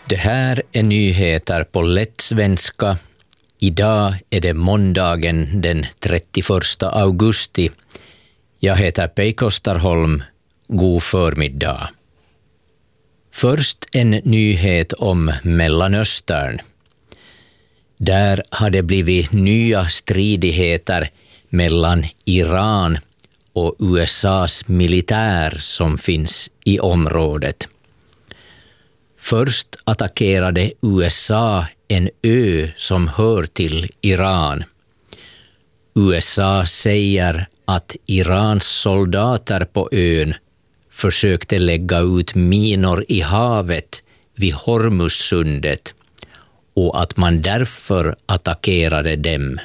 Det här är nyheter på lättsvenska. Idag är det måndagen den 31 augusti. Jag heter Peiko Starholm. God förmiddag. Först en nyhet om Mellanöstern. Där har det blivit nya stridigheter mellan Iran och USAs militär som finns i området. Först attackerade USA en ö som hör till Iran. USA säger att Irans soldater på ön försökte lägga ut minor i havet vid Hormuzsundet och att man därför attackerade dem.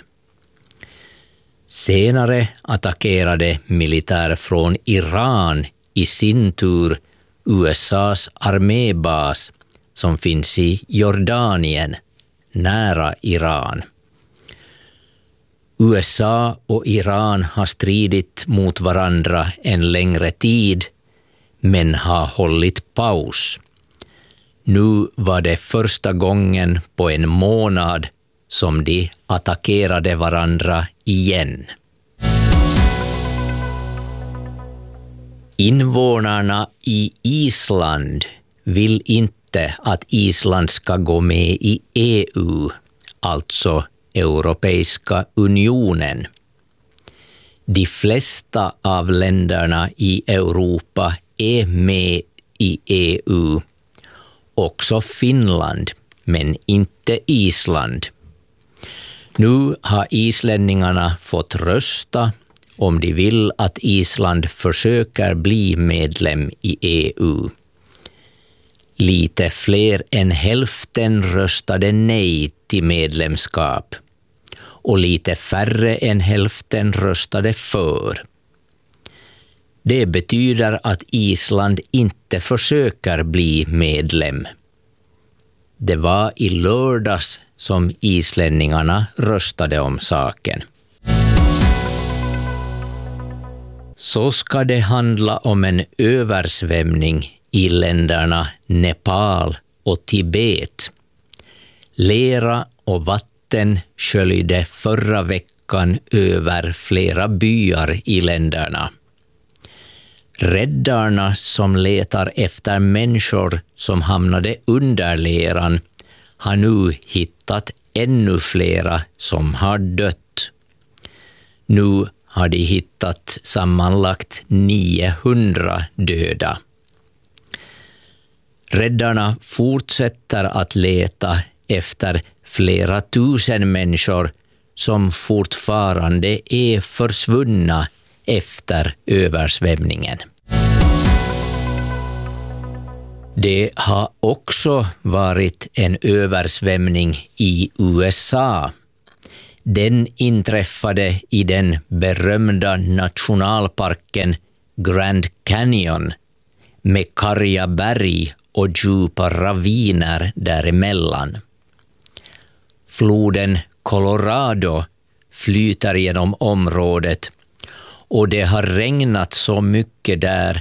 Senare attackerade militär från Iran i sin tur USAs armébas som finns i Jordanien, nära Iran. USA och Iran har stridit mot varandra en längre tid, men har hållit paus. Nu var det första gången på en månad som de attackerade varandra igen. Invånarna i Island vill inte att Island ska gå med i EU, alltså Europeiska unionen. De flesta av länderna i Europa är med i EU, också Finland, men inte Island. Nu har islänningarna fått rösta om de vill att Island försöker bli medlem i EU. Lite fler än hälften röstade nej till medlemskap och lite färre än hälften röstade för. Det betyder att Island inte försöker bli medlem. Det var i lördags som islänningarna röstade om saken. Så ska det handla om en översvämning i länderna Nepal och Tibet. Lera och vatten sköljde förra veckan över flera byar i länderna. Räddarna som letar efter människor som hamnade under leran har nu hittat ännu flera som har dött. Nu har de hittat sammanlagt 900 döda. Räddarna fortsätter att leta efter flera tusen människor som fortfarande är försvunna efter översvämningen. Det har också varit en översvämning i USA. Den inträffade i den berömda nationalparken Grand Canyon med karga berg och djupa raviner däremellan. Floden Colorado flyter genom området och det har regnat så mycket där